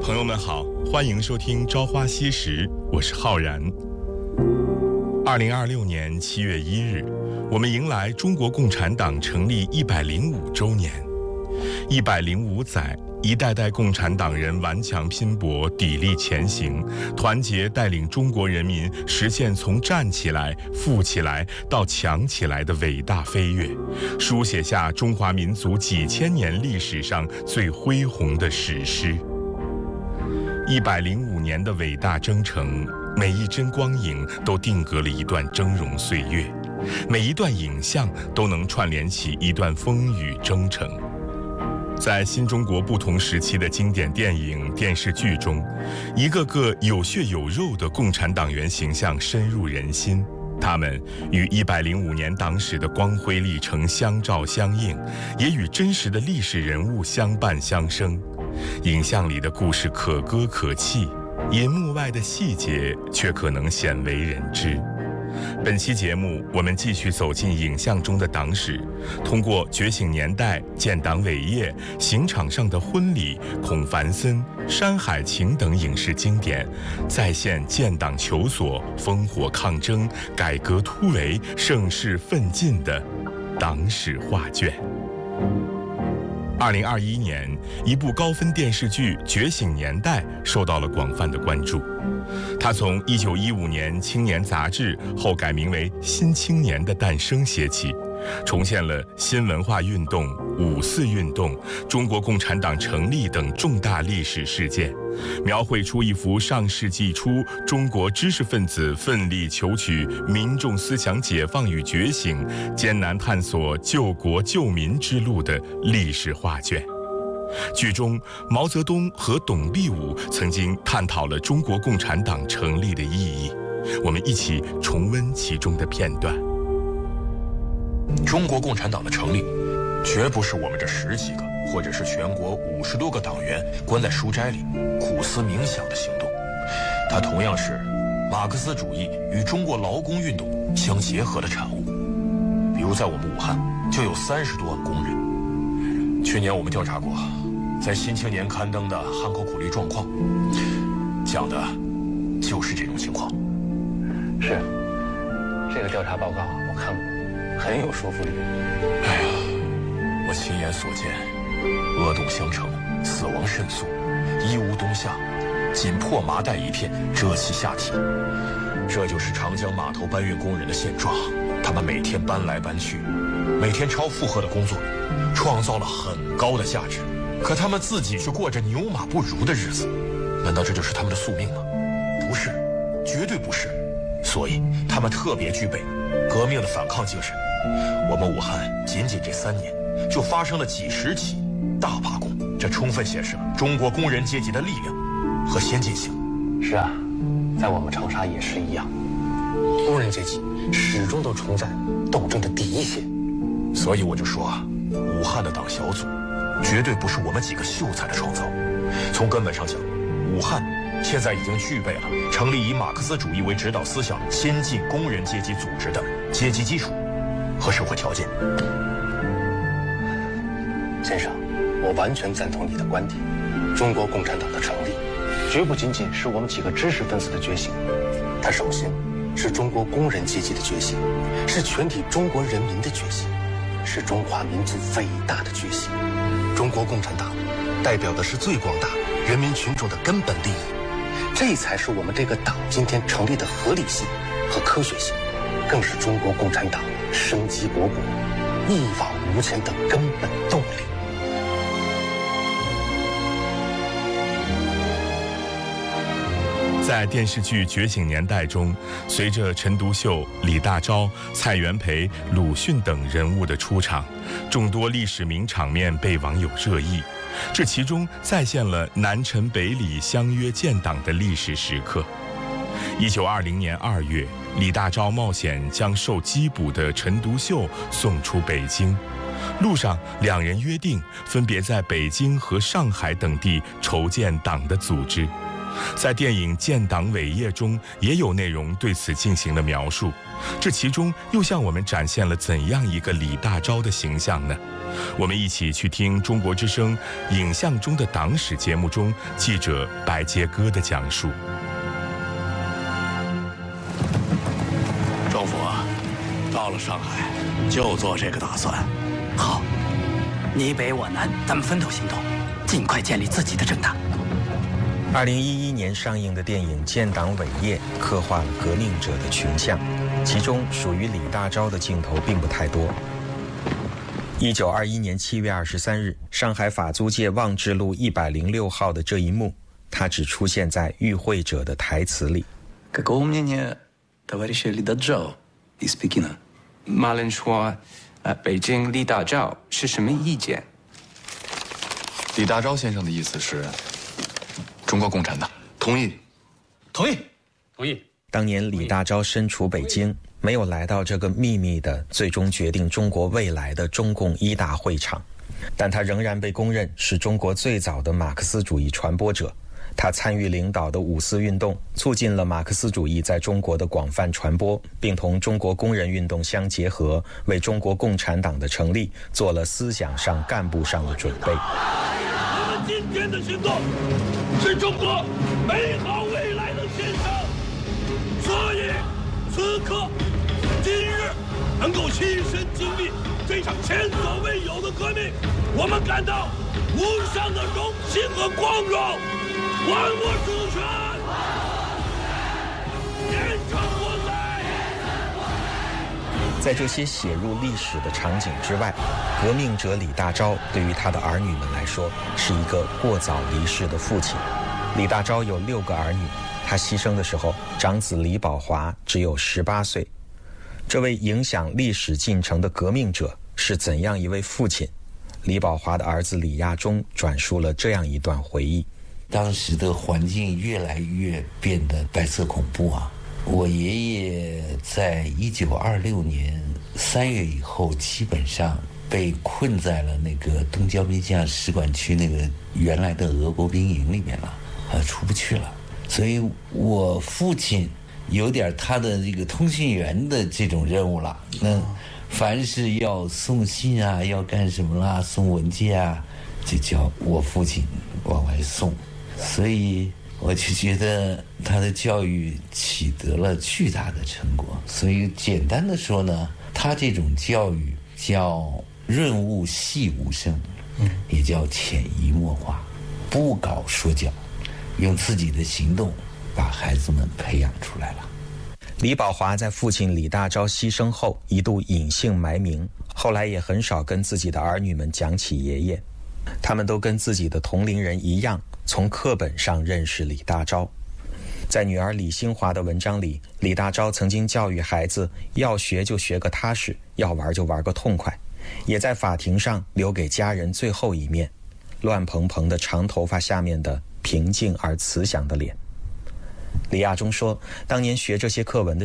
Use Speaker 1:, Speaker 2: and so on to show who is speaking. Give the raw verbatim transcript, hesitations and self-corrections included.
Speaker 1: 朋友们好，欢迎收听《朝花夕拾》，我是浩然。二零二六年七月一日，我们迎来中国共产党成立一百零五周年。一百零五载，一代代共产党人顽强拼搏，砥砺前行，团结带领中国人民实现从站起来、富起来到强起来的伟大飞跃，书写下中华民族几千年历史上最恢宏的史诗。一百零五年的伟大征程，每一帧光影都定格了一段峥嵘岁月，每一段影像都能串联起一段风雨征程。在新中国不同时期的经典电影、电视剧中，一个个有血有肉的共产党员形象深入人心，他们与一百零五年党史的光辉历程相照相映，也与真实的历史人物相伴相生。影像里的故事可歌可泣，银幕外的细节却可能鲜为人知。本期节目，我们继续走进影像中的党史，通过《觉醒年代》、建党伟业、刑场上的婚礼、孔繁森、山海情等影视经典，再现建党求索、烽火抗争、改革突围、盛世奋进的党史画卷。二零二一年，一部高分电视剧《觉醒年代》受到了广泛的关注。它从一九一五年《青年》杂志后改名为《新青年》的诞生写起，重现了新文化运动、五四运动、中国共产党成立等重大历史事件，描绘出一幅上世纪初中国知识分子奋力求取民众思想解放与觉醒、艰难探索救国救民之路的历史画卷。剧中，毛泽东和董必武曾经探讨了中国共产党成立的意义。我们一起重温其中的片段。
Speaker 2: 中国共产党的成立，绝不是我们这十几个，或者是全国五十多个党员关在书斋里苦思冥想的行动，它同样是马克思主义与中国劳工运动相结合的产物。比如在我们武汉，就有三十多万工人。去年我们调查过，在《新青年》刊登的汉口苦力状况，讲的就是这种情况。
Speaker 3: 是，这个调查报告我看过，很有说服力。
Speaker 2: 哎呀，我亲眼所见，恶动相承，死亡甚速，衣无冬夏，仅破麻袋一片，遮其下体。这就是长江码头搬运工人的现状。他们每天搬来搬去，每天超负荷的工作，创造了很高的价值，可他们自己却过着牛马不如的日子。难道这就是他们的宿命吗？不是，绝对不是。所以他们特别具备革命的反抗精神。我们武汉仅仅这三年就发生了几十起大罢工，这充分显示了中国工人阶级的力量和先进性。
Speaker 3: 是啊，在我们长沙也是一样，工人阶级始终都处在斗争的第一线。
Speaker 2: 所以我就说啊，武汉的党小组绝对不是我们几个秀才的创造。从根本上讲，武汉现在已经具备了成立以马克思主义为指导思想先进工人阶级组织的阶级基础和社会条件。
Speaker 3: 先生，我完全赞同你的观点。中国共产党的成立，绝不仅仅是我们几个知识分子的觉醒，它首先是中国工人阶级的觉醒，是全体中国人民的觉醒，是中华民族伟大的觉醒。中国共产党代表的是最广大人民群众的根本利益，这才是我们这个党今天成立的合理性和科学性，更是中国共产党生机勃勃、一往无前的根本动力。
Speaker 1: 在电视剧《觉醒年代》中，随着陈独秀、李大钊、蔡元培、鲁迅等人物的出场，众多历史名场面被网友热议。这其中再现了南陈北李相约建党的历史时刻。一九二零年二月，李大钊冒险将受缉捕的陈独秀送出北京，路上两人约定分别在北京和上海等地筹建党的组织。 在电影《建党伟业》中也有内容对此进行了描述，这其中又向我们展现了怎样一个李大钊的形象呢？我们一起去听中国之声《影像中的党史》节目中记者白杰歌的讲述。
Speaker 4: 政府啊，到了上海就做这个打算。
Speaker 5: 好，你北我南，咱们分头行动，尽快建立自己的政党。
Speaker 6: 二零一一年上映的电影《建党伟业》刻画了革命者的群像，其中属于李大钊的镜头并不太多。一九二一年七月二十三日，上海法租界望志路一百零六号的这一幕，他只出现在与会者的台词里。
Speaker 7: Какого мнения товарища Ли Дажао из Пекина?
Speaker 8: 马人说，呃，北京李大钊是什么意见？
Speaker 2: 李大钊先生的意思是，中国共产党
Speaker 3: 同意，
Speaker 4: 同意，
Speaker 8: 同意。
Speaker 6: 当年李大钊身处北京，没有来到这个秘密的、最终决定中国未来的中共一大会场，但他仍然被公认是中国最早的马克思主义传播者。他参与领导的五四运动，促进了马克思主义在中国的广泛传播，并同中国工人运动相结合，为中国共产党的成立做了思想上、干部上的准备。
Speaker 9: 我们今天的行动是中国美好未来的献上，所以此刻今日能够亲身经历这场前所未有的革命，我们感到无上的荣幸和光荣。还我主权，延长我来。
Speaker 6: 在这些写入历史的场景之外，革命者李大钊对于他的儿女们来说是一个过早离世的父亲。李大钊有六个儿女，他牺牲的时候，长子李宝华只有十八岁。这位影响历史进程的革命者是怎样一位父亲？李宝华的儿子李亚中转述了这样一段回忆。
Speaker 10: 当时的环境越来越变得白色恐怖啊！我爷爷在一九二六年三月以后，基本上被困在了那个东交兵线使馆区那个原来的俄国兵营里面了，啊，出不去了。所以我父亲有点他的这个通讯员的这种任务了。那凡是要送信啊，要干什么啦，送文件啊，就叫我父亲往外送。所以我就觉得他的教育取得了巨大的成果。所以简单的说呢，他这种教育叫润物细无声，也叫潜移默化，不搞说教，用自己的行动把孩子们培养出来了。
Speaker 6: 李宝华在父亲李大钊牺牲后一度隐姓埋名，后来也很少跟自己的儿女们讲起爷爷。他们都跟自己的同龄人一样，从课本上认识李大钊。在女儿李新华的文章里，李大钊曾经教育孩子要学就学个踏实，要玩就玩个痛快，也在法庭上留给家人最后一面，乱蓬蓬的长头发下面的平静而慈祥的脸。李亚中说，当年学这些课文的